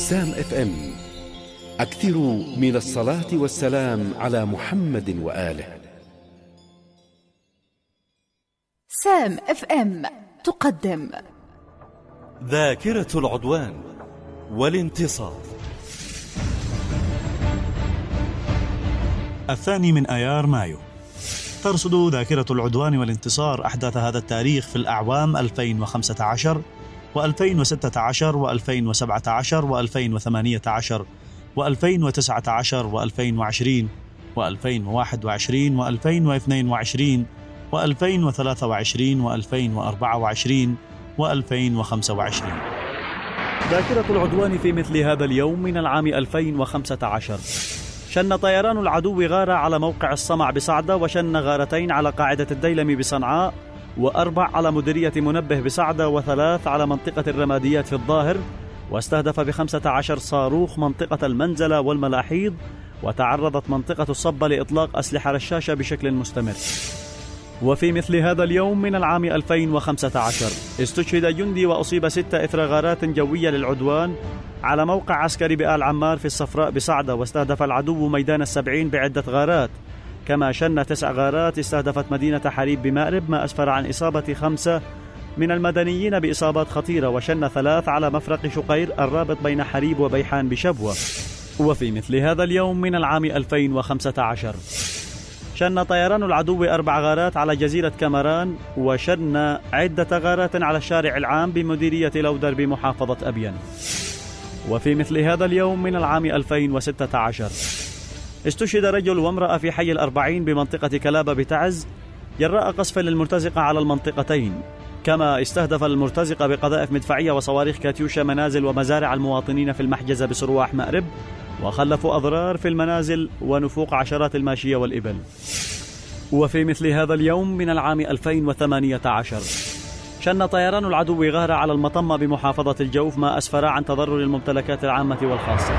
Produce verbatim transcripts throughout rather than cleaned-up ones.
سام اف ام. أكثروا من الصلاة والسلام على محمد وآله. سام اف ام تقدم ذاكرة العدوان والانتصار. الثاني من آيار مايو. ترصد ذاكرة العدوان والانتصار أحداث هذا التاريخ في الأعوام ألفين وخمسة عشر وألفين وستة عشر وألفين وسبعة عشر وألفين وثمانية عشر وألفين وتسعة عشر وألفين وعشرين وألفين وواحد وعشرين وألفين واثنين وعشرين وألفين وثلاثة وعشرين وألفين وأربعة وعشرين وألفين وخمسة وعشرين. ذاكرة العدوان في مثل هذا اليوم من العام ألفين وخمسة عشر. شن طيران العدو غارة على موقع الصمع بصعدة، وشن غارتين على قاعدة الديلمي بصنعاء، وأربع على مديرية منبه بصعدة، وثلاث على منطقة الرماديات في الظاهر، واستهدف بخمسة عشر صاروخ منطقة المنزلة والملاحيض، وتعرضت منطقة الصبة لإطلاق أسلحة رشاشة بشكل مستمر. وفي مثل هذا اليوم من العام ألفين وخمسة عشر استشهد جندي وأصيب ستة إثر غارات جوية للعدوان على موقع عسكري بآل عمار في الصفراء بصعدة، واستهدف العدو ميدان السبعين بعدة غارات، كما شن تسع غارات استهدفت مدينة حليب بمأرب، ما أسفر عن إصابة خمسة من المدنيين بإصابات خطيرة، وشن ثلاث على مفرق شقير الرابط بين حليب وبيحان بشبوة. وفي مثل هذا اليوم من العام ألفين وخمسة عشر شن طيران العدو أربع غارات على جزيرة كامران، وشن عدة غارات على الشارع العام بمديرية لودر بمحافظة أبين. وفي مثل هذا اليوم من العام ألفين وستة عشر استشهد رجل وامرأة في حي الأربعين بمنطقة كلابة بتعز جراء قصف للمرتزقة على المنطقتين، كما استهدف المرتزقة بقذائف مدفعية وصواريخ كاتيوشا منازل ومزارع المواطنين في المحجزة بصرواح مأرب، وخلفوا أضرار في المنازل ونفوق عشرات الماشية والإبل. وفي مثل هذا اليوم من العام ألفين وثمانية عشر شن طيران العدو غارة على المطمة بمحافظة الجوف، ما أسفر عن تضرر الممتلكات العامة والخاصة.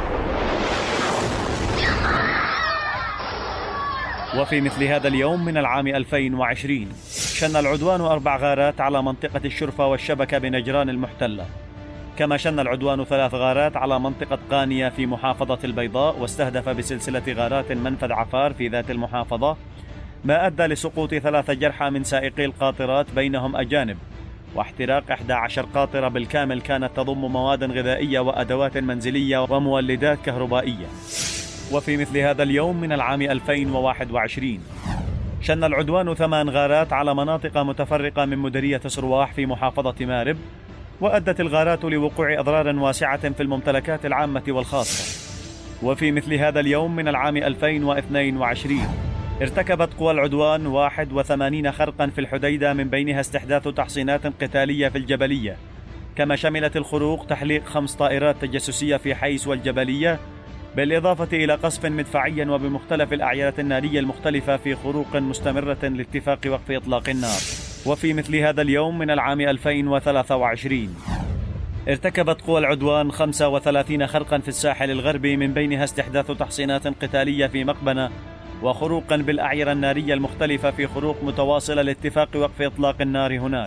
وفي مثل هذا اليوم من العام ألفين وعشرين شن العدوان أربع غارات على منطقة الشرفة والشبكة بنجران المحتلة، كما شن العدوان ثلاث غارات على منطقة قانية في محافظة البيضاء، واستهدف بسلسلة غارات منفذ عفار في ذات المحافظة، ما أدى لسقوط ثلاثة جرحى من سائقي القاطرات بينهم أجانب، واحتراق إحدى عشر قاطرة بالكامل كانت تضم مواد غذائية وأدوات منزلية ومولدات كهربائية. وفي مثل هذا اليوم من العام ألفين وواحد وعشرين شن العدوان ثمان غارات على مناطق متفرقة من مديرية صرواح في محافظة مأرب، وأدت الغارات لوقوع أضرار واسعة في الممتلكات العامة والخاصة. وفي مثل هذا اليوم من العام ألفين واثنين وعشرين ارتكبت قوى العدوان واحد وثمانين خرقا في الحديدة، من بينها استحداث تحصينات قتالية في الجبلية، كما شملت الخروق تحليق خمس طائرات تجسسية في حيس والجبلية، بالإضافة إلى قصف مدفعي وبمختلف الأعيرة النارية المختلفة في خروق مستمرة لاتفاق وقف إطلاق النار. وفي مثل هذا اليوم من العام ألفين وثلاثة وعشرين ارتكبت قوى العدوان خمسة وثلاثين خرقا في الساحل الغربي، من بينها استحداث تحصينات قتالية في مقبنة، وخروقا بالأعيرة النارية المختلفة في خروق متواصلة لاتفاق وقف إطلاق النار هناك.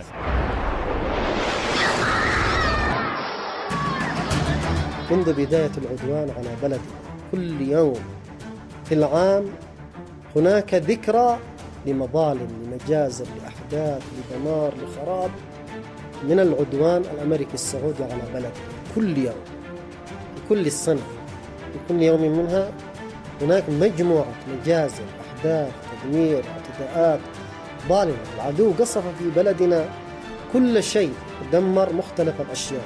منذ بداية العدوان على بلدي كل يوم في العام هناك ذكرى لمظالم، لمجازر، لأحداث، لدمار، لخراب من العدوان الأمريكي السعودي على بلدي. كل يوم في كل السنة في كل يوم منها هناك مجموعة مجازر، أحداث، تدمير، اعتداءات ظالمة. العدو قصف في بلدنا كل شيء، دمر مختلف الأشياء.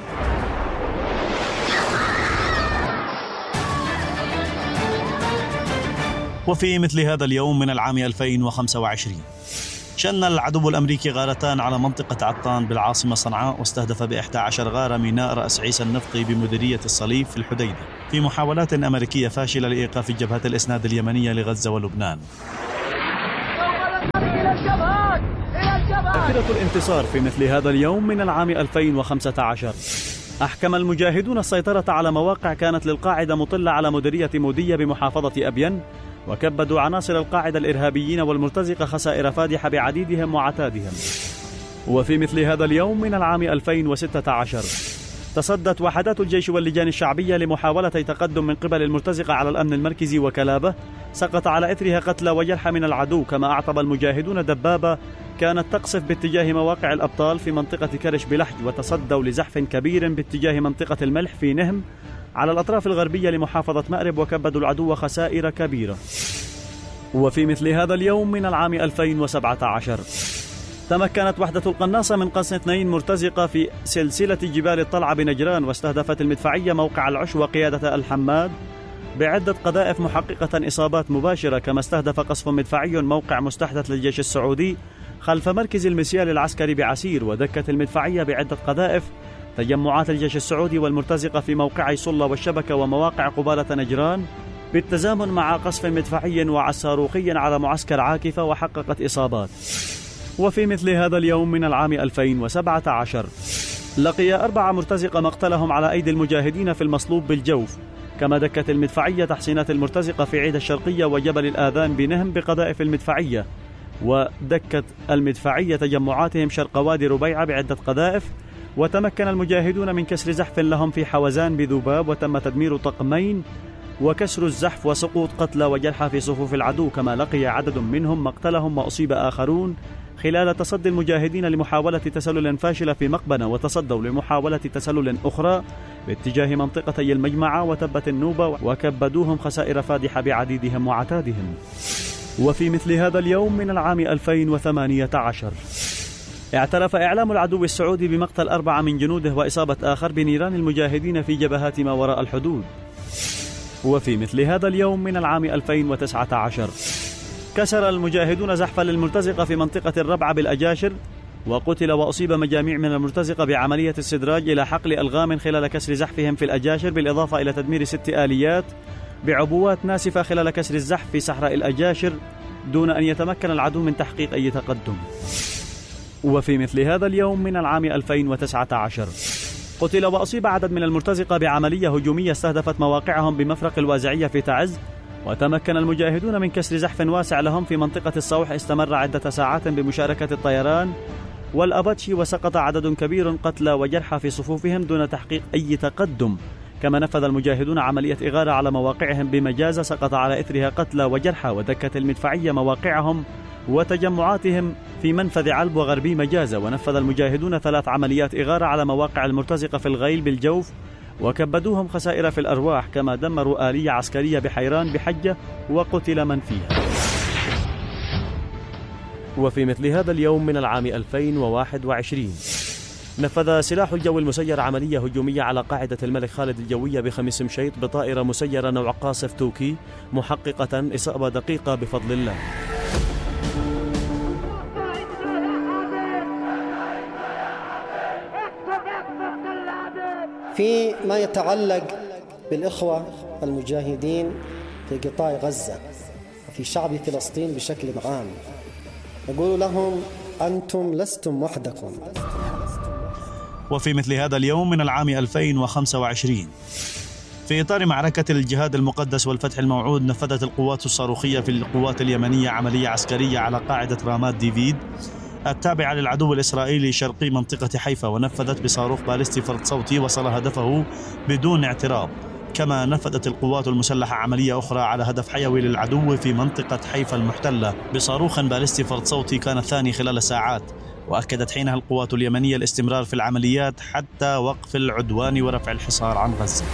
وفي مثل هذا اليوم من العام ألفين وخمسة وعشرين شن العدو الأمريكي غارتان على منطقة عطان بالعاصمة صنعاء، واستهدف بإحدى عشر غارة ميناء رأس عيسى النفطي بمديرية الصليب في الحديدة، في محاولات أمريكية فاشلة لإيقاف جبهة الإسناد اليمنية لغزة ولبنان. ذاكرة الانتصار في مثل هذا اليوم من العام ألفين وخمسة عشر أحكم المجاهدون السيطرة على مواقع كانت للقاعدة مطلة على مديرية مودية بمحافظة أبين، وكبدوا عناصر القاعدة الإرهابيين والمرتزقة خسائر فادحة بعديدهم وعتادهم. وفي مثل هذا اليوم من العام ألفين وستة عشر تصدت وحدات الجيش واللجان الشعبية لمحاولة تقدم من قبل المرتزقة على الأمن المركزي وكلابة، سقط على إثرها قتلى وجرحى من العدو، كما أعطب المجاهدون دبابة كانت تقصف باتجاه مواقع الأبطال في منطقة كرش بلحج، وتصدوا لزحف كبير باتجاه منطقة الملح في نهم على الأطراف الغربية لمحافظة مأرب، وكبدوا العدو خسائر كبيرة. وفي مثل هذا اليوم من العام ألفين وسبعة عشر تمكنت وحدة القناصة من قصف اثنين مرتزقة في سلسلة جبال الطلعة بنجران، واستهدفت المدفعية موقع العش وقيادة الحماد بعدة قذائف محققة إصابات مباشرة، كما استهدف قصف مدفعي موقع مستحدث للجيش السعودي خلف مركز المسيال العسكري بعسير، ودكت المدفعية بعدة قذائف تجمعات الجيش السعودي والمرتزقة في موقعي صلة والشبكة ومواقع قبالة نجران، بالتزامن مع قصف مدفعي وعساروخي على معسكر عاكفة وحققت إصابات. وفي مثل هذا اليوم من العام ألفين وسبعة عشر لقي أربعة مرتزقة مقتلهم على أيدي المجاهدين في المصلوب بالجوف، كما دكت المدفعية تحصينات المرتزقة في عيد الشرقية وجبل الآذان بنهم بقذائف المدفعية، ودكت المدفعية تجمعاتهم شرق وادي ربيعة بعدة قذائف، وتمكن المجاهدون من كسر زحف لهم في حوزان بذباب، وتم تدمير طقمين وكسر الزحف وسقوط قتلى وجرحى في صفوف العدو، كما لقي عدد منهم مقتلهم وأصيب آخرون خلال تصدي المجاهدين لمحاولة تسلل فاشلة في مقبنة، وتصدوا لمحاولة تسلل أخرى باتجاه منطقتي المجمعة وتبة النوبة، وكبدوهم خسائر فادحة بعديدهم وعتادهم. وفي مثل هذا اليوم من العام ألفين وثمانية عشر اعترف إعلام العدو السعودي بمقتل أربعة من جنوده وإصابة آخر بنيران المجاهدين في جبهات ما وراء الحدود. وفي مثل هذا اليوم من العام ألفين وتسعة عشر كسر المجاهدون زحفا للمرتزقة في منطقة الربعة بالأجاشر، وقتل وأصيب مجاميع من المرتزقة بعملية استدراج إلى حقل ألغام خلال كسر زحفهم في الأجاشر، بالإضافة إلى تدمير ست آليات بعبوات ناسفة خلال كسر الزحف في صحراء الأجاشر، دون أن يتمكن العدو من تحقيق أي تقدم. وفي مثل هذا اليوم من العام ألفين وتسعة عشر قتل وأصيب عدد من المرتزقة بعملية هجومية استهدفت مواقعهم بمفرق الوازعية في تعز، وتمكن المجاهدون من كسر زحف واسع لهم في منطقة الصوح استمر عدة ساعات بمشاركة الطيران والأباتشي، وسقط عدد كبير قتلى وجرحى في صفوفهم دون تحقيق أي تقدم. كما نفذ المجاهدون عملية إغارة على مواقعهم بمجازة سقط على إثرها قتلى وجرحى، ودكت المدفعية مواقعهم وتجمعاتهم في منفذ علب وغربي مجازة. ونفذ المجاهدون ثلاث عمليات إغارة على مواقع المرتزقة في الغيل بالجوف، وكبدوهم خسائر في الأرواح، كما دمروا آلية عسكرية بحيران بحجة وقتل من فيها. وفي مثل هذا اليوم من العام ألفين وواحد وعشرين نفذ سلاح الجو المسير عملية هجومية على قاعدة الملك خالد الجوية بخميس مشيط بطائرة مسيرة نوع قاصف توكي، محققة إصابة دقيقة بفضل الله. في ما يتعلق بالإخوة المجاهدين في قطاع غزة وفي شعب فلسطين بشكل عام، نقول لهم أنتم لستم وحدكم. وفي مثل هذا اليوم من العام ألفين وخمسة وعشرين في إطار معركة الجهاد المقدس والفتح الموعود، نفذت القوات الصاروخية في القوات اليمنية عملية عسكرية على قاعدة رامات ديفيد التابعة للعدو الإسرائيلي شرقي منطقة حيفا، ونفذت بصاروخ باليستي فرد صوتي وصل هدفه بدون اعتراض. كما نفذت القوات المسلحة عملية أخرى على هدف حيوي للعدو في منطقة حيفا المحتلة بصاروخ باليستي فرد صوتي كان الثاني خلال ساعات، وأكدت حينها القوات اليمنية الاستمرار في العمليات حتى وقف العدوان ورفع الحصار عن غزة.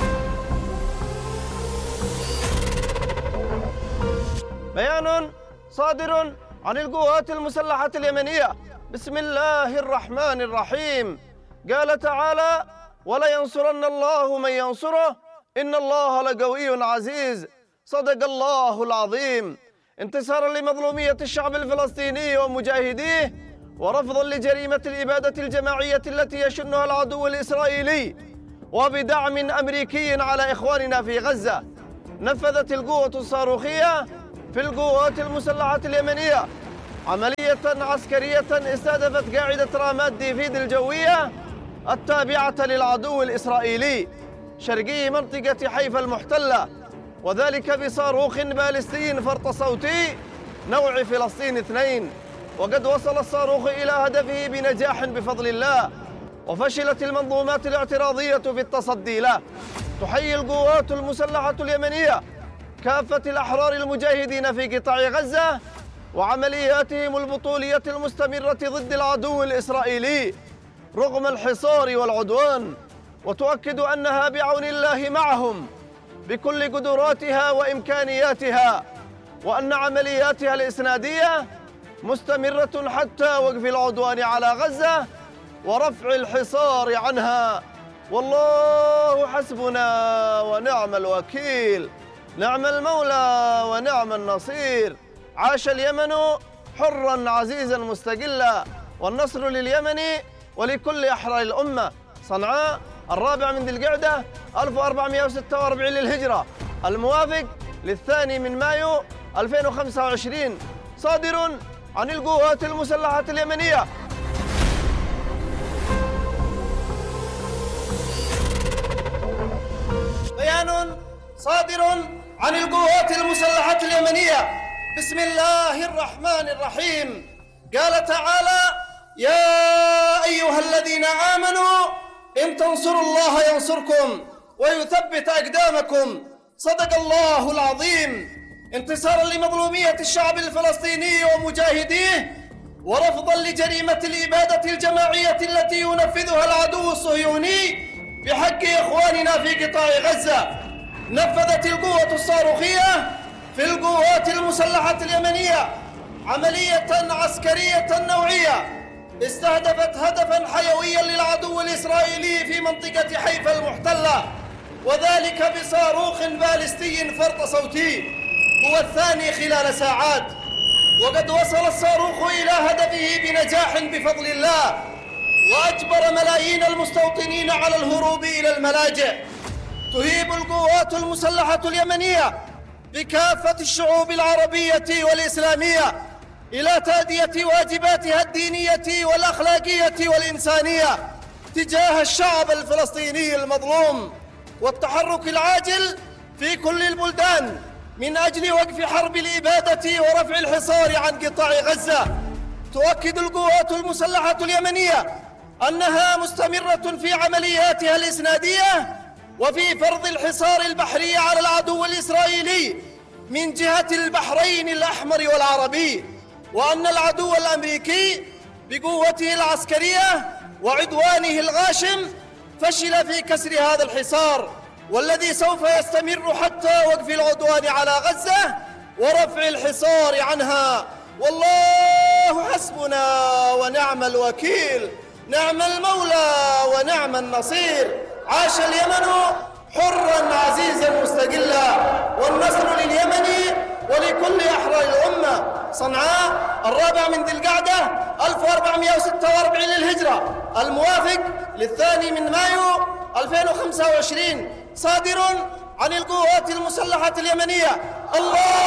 بيان صادر عن القوات المسلحة اليمنية بسم الله الرحمن الرحيم. قال تعالى: ولا ينصرن الله من ينصره إن الله لقوي عزيز. صدق الله العظيم. انتصارا لمظلومية الشعب الفلسطيني ومجاهديه، ورفضا لجريمة الإبادة الجماعية التي يشنها العدو الإسرائيلي، وبدعم أمريكي على إخواننا في غزة، نفذت القوة الصاروخية في القوات المسلحة اليمنية عملية عسكرية استهدفت قاعدة رامات ديفيد الجوية التابعة للعدو الإسرائيلي شرقي منطقة حيفا المحتلة، وذلك بصاروخ باليستي فرط صوتي نوع فلسطين اثنين. وقد وصل الصاروخ إلى هدفه بنجاح بفضل الله، وفشلت المنظومات الاعتراضية في التصدي له. تحيي القوات المسلحة اليمنية كافة الأحرار المجاهدين في قطاع غزة وعملياتهم البطولية المستمرة ضد العدو الإسرائيلي رغم الحصار والعدوان، وتؤكد أنها بعون الله معهم بكل قدراتها وإمكانياتها، وأن عملياتها الإسنادية مستمرة حتى وقف العدوان على غزة ورفع الحصار عنها. والله حسبنا ونعم الوكيل، نعم المولى ونعم النصير. عاش اليمن حرا عزيزا مستقلا، والنصر لليمن ولكل أحرار الأمة. صنعاء الرابع من ذي القعدة ألف وأربعمائة وستة وأربعين للهجرة، الموافق للثاني من مايو ألفين وخمسة وعشرين، صادر عن القوات المسلحة اليمنية. بيان صادر عن القوات المسلحة اليمنية بسم الله الرحمن الرحيم. قال تعالى: يا أيها الذين آمنوا إن تنصروا الله ينصركم ويثبت أقدامكم. صدق الله العظيم. انتصارا لمظلومية الشعب الفلسطيني ومجاهديه، ورفضا لجريمة الإبادة الجماعية التي ينفذها العدو الصهيوني بحق إخواننا في قطاع غزة، نفذت القوة الصاروخية في القوات المسلحة اليمنية عملية عسكرية نوعية استهدفت هدفا حيويا للعدو الإسرائيلي في منطقة حيفا المحتلة، وذلك بصاروخ باليستي فرط صوتي هو الثاني خلال ساعات. وقد وصل الصاروخ إلى هدفه بنجاح بفضل الله، وأجبر ملايين المستوطنين على الهروب إلى الملاجئ. تهيب القوات المسلحة اليمنية بكافة الشعوب العربية والإسلامية إلى تأدية واجباتها الدينية والأخلاقية والإنسانية تجاه الشعب الفلسطيني المظلوم، والتحرك العاجل في كل البلدان من أجل وقف حرب الإبادة ورفع الحصار عن قطاع غزة. تؤكد القوات المسلحة اليمنية أنها مستمرة في عملياتها الإسنادية وفي فرض الحصار البحري على العدو الإسرائيلي من جهة البحرين الأحمر والعربي، وأن العدو الأمريكي بقوته العسكرية وعدوانه الغاشم فشل في كسر هذا الحصار، والذي سوف يستمر حتى وقف العدوان على غزة ورفع الحصار عنها. والله حسبنا ونعم الوكيل، نعم المولى ونعم النصير. عاش اليمن حرا عزيزا مستقلا، والنصر لليمن ولكل أحرار الأمة. صنعاء الرابع من ذي القعدة ألف وأربعمائة وستة وأربعين للهجرة، الموافق للثاني من مايو ألفين وخمسة وعشرين، صادر عن القوات المسلحة اليمنية. الله